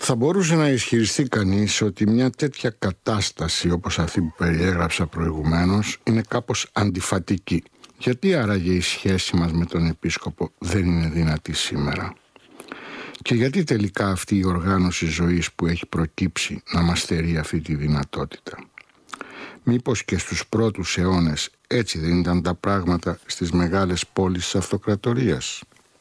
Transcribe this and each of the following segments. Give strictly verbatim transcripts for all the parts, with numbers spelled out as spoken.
Θα μπορούσε να ισχυριστεί κανείς ότι μια τέτοια κατάσταση όπως αυτή που περιέγραψα προηγουμένως είναι κάπως αντιφατική. Γιατί άραγε η σχέση μας με τον Επίσκοπο δεν είναι δυνατή σήμερα? Και γιατί τελικά αυτή η οργάνωση ζωής που έχει προκύψει να μας στερεί αυτή τη δυνατότητα? Μήπως και στους πρώτους αιώνες έτσι δεν ήταν τα πράγματα στις μεγάλες πόλεις της αυτοκρατορίας?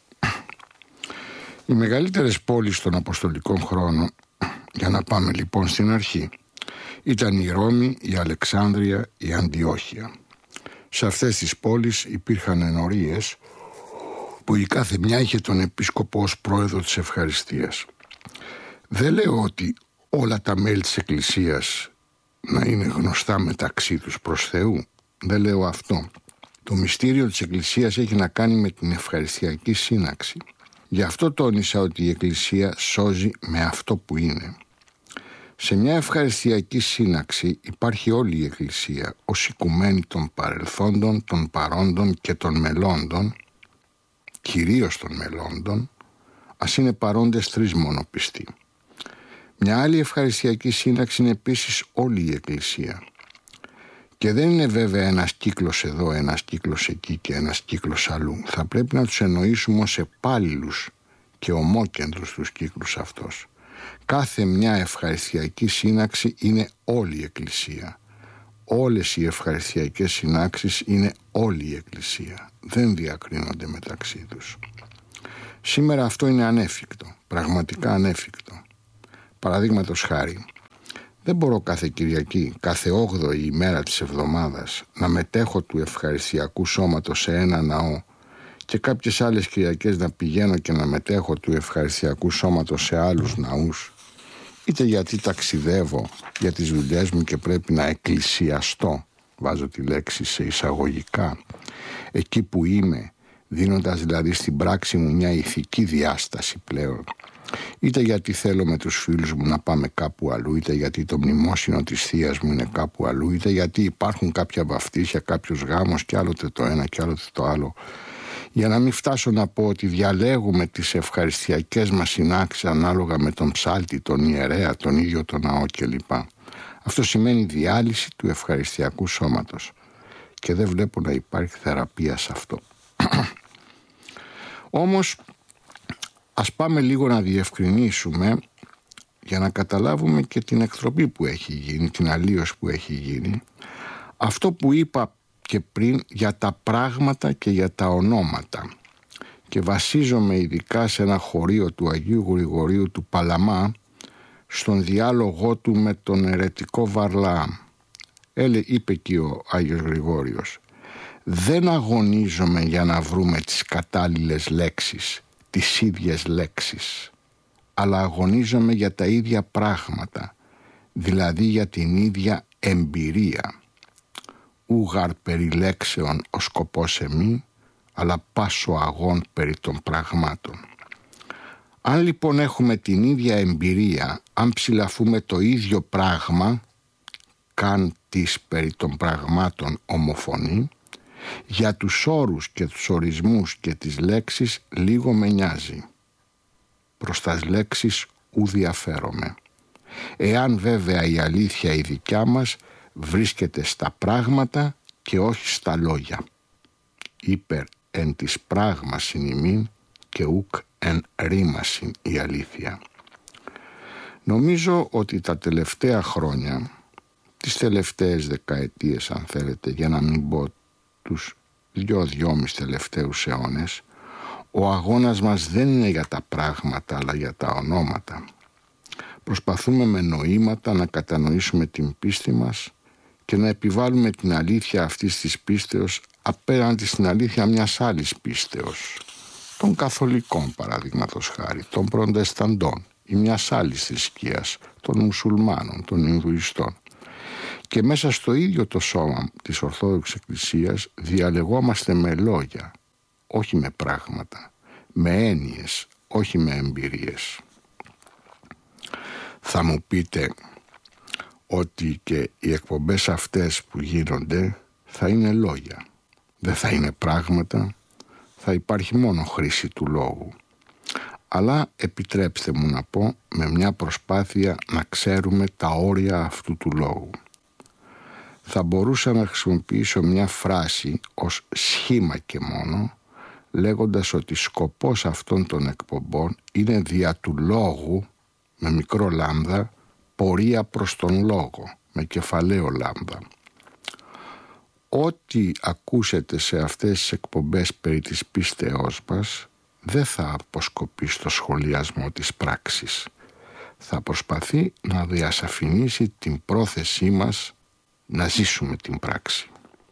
Οι μεγαλύτερες πόλεις των Αποστολικών χρόνων, για να πάμε λοιπόν στην αρχή, ήταν η Ρώμη, η Αλεξάνδρεια, η Αντιόχεια. Σε αυτές τις πόλεις υπήρχαν ενορίες που η κάθε μια είχε τον Επίσκοπο ως πρόεδρο της ευχαριστίας. Δεν λέω ότι όλα τα μέλη της Εκκλησίας να είναι γνωστά μεταξύ τους προς Θεού. Δεν λέω αυτό. Το μυστήριο της Εκκλησίας έχει να κάνει με την ευχαριστιακή σύναξη. Γι' αυτό τόνισα ότι η Εκκλησία σώζει με αυτό που είναι. Σε μια ευχαριστιακή σύναξη υπάρχει όλη η Εκκλησία ως οικουμένη των παρελθόντων, των παρόντων και των μελλόντων, κυρίως των μελλόντων, ας είναι παρόντες τρεις μόνο πιστοί. Μια άλλη ευχαριστιακή σύναξη είναι επίσης όλη η Εκκλησία. Και δεν είναι βέβαια ένας κύκλος εδώ, ένας κύκλος εκεί και ένας κύκλος αλλού. Θα πρέπει να τους εννοήσουμε ως επάλληλους και ομόκεντρους τους κύκλους αυτός. Κάθε μια ευχαριστιακή σύναξη είναι όλη η Εκκλησία. Όλες οι ευχαριστιακές συνάξεις είναι όλη η Εκκλησία. Δεν διακρίνονται μεταξύ τους. Σήμερα αυτό είναι ανέφικτο, πραγματικά ανέφικτο. Παραδείγματος χάρη, δεν μπορώ κάθε Κυριακή, κάθε όγδοη ημέρα της εβδομάδας να μετέχω του ευχαριστιακού σώματος σε ένα ναό και κάποιες άλλες Κυριακές να πηγαίνω και να μετέχω του ευχαριστιακού σώματος σε άλλους ναούς, είτε γιατί ταξιδεύω για τις δουλειές μου και πρέπει να εκκλησιαστώ, βάζω τη λέξη σε εισαγωγικά, εκεί που είμαι, δίνοντας δηλαδή στην πράξη μου μια ηθική διάσταση πλέον, είτε γιατί θέλω με τους φίλους μου να πάμε κάπου αλλού, είτε γιατί το μνημόσυνο της θείας μου είναι κάπου αλλού, είτε γιατί υπάρχουν κάποια βαφτίσια, κάποιος γάμος και άλλοτε το ένα και άλλοτε το άλλο. Για να μην φτάσω να πω ότι διαλέγουμε τις ευχαριστιακές μας συνάξεις ανάλογα με τον ψάλτη, τον ιερέα, τον ίδιο τον ναό κλπ. Αυτό σημαίνει διάλυση του ευχαριστιακού σώματος και δεν βλέπω να υπάρχει θεραπεία σε αυτό. Όμως ας πάμε λίγο να διευκρινίσουμε για να καταλάβουμε και την εκτροπή που έχει γίνει, την αλλίωση που έχει γίνει. Αυτό που είπα και πριν για τα πράγματα και για τα ονόματα, και βασίζομαι ειδικά σε ένα χωρίο του Αγίου Γρηγορίου του Παλαμά στον διάλογό του με τον αιρετικό Βαρλαάμ. Έλε, είπε εκεί ο Άγιος Γρηγόριος, δεν αγωνίζομαι για να βρούμε τις κατάλληλες λέξεις, τις ίδιες λέξεις, αλλά αγωνίζομαι για τα ίδια πράγματα, δηλαδή για την ίδια εμπειρία. Ούγαρ περί λέξεων ο σκοπός εμεί, αλλά πάσο αγών περί των πραγμάτων. Αν λοιπόν έχουμε την ίδια εμπειρία, αν ψηλαφούμε το ίδιο πράγμα, καν της περί των πραγμάτων ομοφωνεί, για τους όρους και τους ορισμούς και τις λέξεις λίγο με νοιάζει. Προς τας λέξεις ου διαφέρομαι. Εάν βέβαια η αλήθεια η δικιά μας βρίσκεται στα πράγματα και όχι στα λόγια. Υπερ εν της πράγμασιν ημίν και ουκ εν ρήμασιν η αλήθεια. Νομίζω ότι τα τελευταία χρόνια, τις τελευταίες δεκαετίες αν θέλετε, για να μην πω τους δυο-δυόμις τελευταίους αιώνες, ο αγώνας μας δεν είναι για τα πράγματα αλλά για τα ονόματα. Προσπαθούμε με νοήματα να κατανοήσουμε την πίστη μας και να επιβάλλουμε την αλήθεια αυτής της πίστεως απέναντι στην αλήθεια μιας άλλης πίστεως, των καθολικών παραδείγματος χάρη, των προτεσταντών ή μιας άλλης θρησκείας, των μουσουλμάνων, των Ινδουιστών. Και μέσα στο ίδιο το σώμα της Ορθόδοξης Εκκλησίας διαλεγόμαστε με λόγια, όχι με πράγματα, με έννοιες, όχι με εμπειρίες. Θα μου πείτε ότι και οι εκπομπές αυτές που γίνονται θα είναι λόγια, δεν θα είναι πράγματα, θα υπάρχει μόνο χρήση του λόγου. Αλλά επιτρέψτε μου να πω, με μια προσπάθεια να ξέρουμε τα όρια αυτού του λόγου. Θα μπορούσα να χρησιμοποιήσω μια φράση ως σχήμα και μόνο, λέγοντας ότι σκοπός αυτών των εκπομπών είναι δια του λόγου, με μικρό λάμδα, πορεία προς τον λόγο, με κεφαλαίο λάμδα. Ό,τι ακούσετε σε αυτές τις εκπομπές περί της πίστεώς μας δεν θα αποσκοπεί στο σχολιασμό της πράξης. Θα προσπαθεί να διασαφηνίσει την πρόθεσή μας να ζήσουμε την πράξη.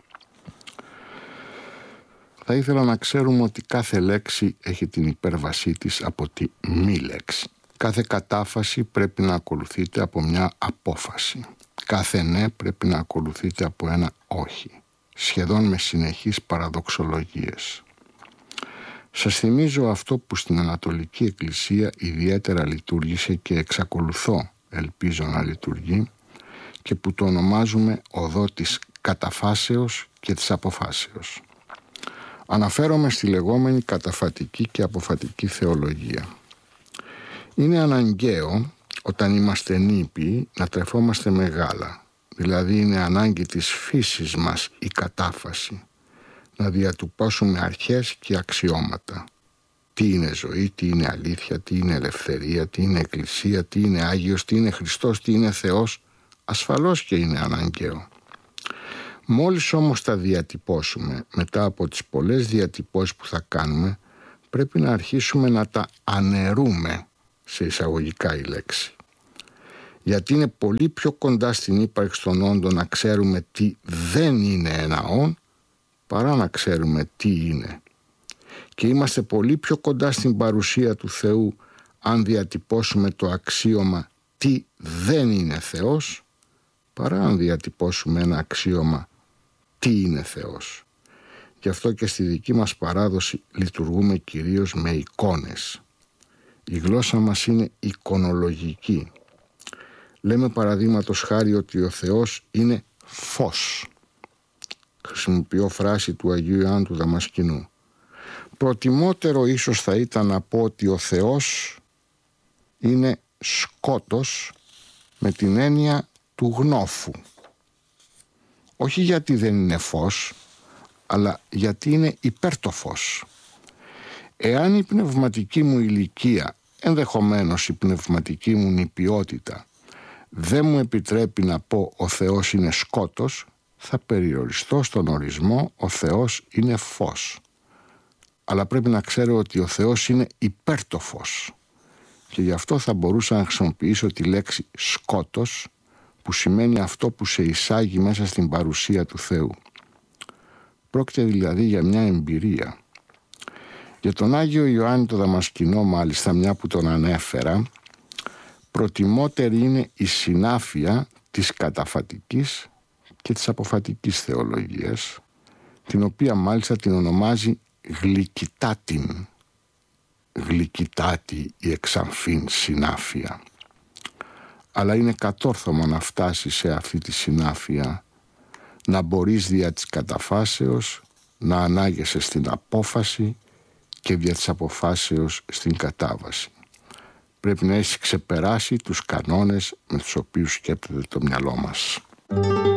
Θα ήθελα να ξέρουμε ότι κάθε λέξη έχει την υπέρβασή της από τη μη λέξη. Κάθε κατάφαση πρέπει να ακολουθείται από μια απόφαση. Κάθε ναι πρέπει να ακολουθείται από ένα όχι. Σχεδόν με συνεχείς παραδοξολογίες. Σας θυμίζω αυτό που στην Ανατολική Εκκλησία ιδιαίτερα λειτουργήσε και εξακολουθώ, ελπίζω να λειτουργεί, και που το ονομάζουμε οδό της καταφάσεως και της αποφάσεως. Αναφέρομαι στη λεγόμενη καταφατική και αποφατική θεολογία. Είναι αναγκαίο όταν είμαστε νήπιοι να τρεφόμαστε με γάλα, δηλαδή είναι ανάγκη της φύσης μας η κατάφαση, να διατυπώσουμε αρχές και αξιώματα. Τι είναι ζωή, τι είναι αλήθεια, τι είναι ελευθερία, τι είναι εκκλησία, τι είναι Άγιος, τι είναι Χριστός, τι είναι Θεός. Ασφαλώς και είναι αναγκαίο. Μόλις όμως τα διατυπώσουμε, μετά από τις πολλές διατυπώσεις που θα κάνουμε, πρέπει να αρχίσουμε να τα αναιρούμε, σε εισαγωγικά η λέξη. Γιατί είναι πολύ πιο κοντά στην ύπαρξη των όντων να ξέρουμε τι δεν είναι ένα όν, παρά να ξέρουμε τι είναι. Και είμαστε πολύ πιο κοντά στην παρουσία του Θεού αν διατυπώσουμε το αξίωμα τι δεν είναι Θεός, παρά αν διατυπώσουμε ένα αξίωμα τι είναι Θεός. Γι' αυτό και στη δική μας παράδοση λειτουργούμε κυρίως με εικόνες. Η γλώσσα μας είναι εικονολογική. Λέμε παραδείγματος χάρη ότι ο Θεός είναι φως. Χρησιμοποιώ φράση του Αγίου Ιωάννου του Δαμασκηνού. Προτιμότερο ίσως θα ήταν να πω ότι ο Θεός είναι σκότος με την έννοια του γνώφου. Όχι γιατί δεν είναι φως, αλλά γιατί είναι υπέρ το φως. Εάν η πνευματική μου ηλικία, ενδεχομένως η πνευματική μου νηπιότητα, δεν μου επιτρέπει να πω ο Θεός είναι σκότος, θα περιοριστώ στον ορισμό ο Θεός είναι φως. Αλλά πρέπει να ξέρω ότι ο Θεός είναι υπέρ το φως. Και γι' αυτό θα μπορούσα να χρησιμοποιήσω τη λέξη σκότος, που σημαίνει αυτό που σε εισάγει μέσα στην παρουσία του Θεού. Πρόκειται δηλαδή για μια εμπειρία. Για τον Άγιο Ιωάννη το Δαμασκηνό, μάλιστα, μια που τον ανέφερα, προτιμότερη είναι η συνάφεια της καταφατικής και της αποφατικής θεολογίας, την οποία μάλιστα την ονομάζει γλυκητάτην. Γλυκητάτη η εξαμφήν συνάφεια. Αλλά είναι κατόρθωμα να φτάσει σε αυτή τη συνάφεια, να μπορείς δια της καταφάσεως να ανάγεσαι στην απόφαση και δια της αποφάσεως στην κατάβαση. Πρέπει να έχεις ξεπεράσει τους κανόνες με τους οποίους σκέπτεται το μυαλό μας.